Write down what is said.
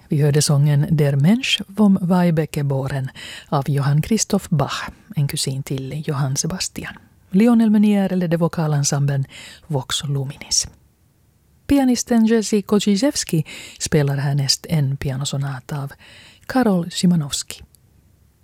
Vi hörde sången Der Mensch vom Weibecke geboren av Johann Christoph Bach, en kusin till Johann Sebastian. Lionel Meunier ledde vokalensemblen Vox Luminis. Pianisten Jerzy Koziszewski spelar härnäst en pianosonat av Karol Szymanowski.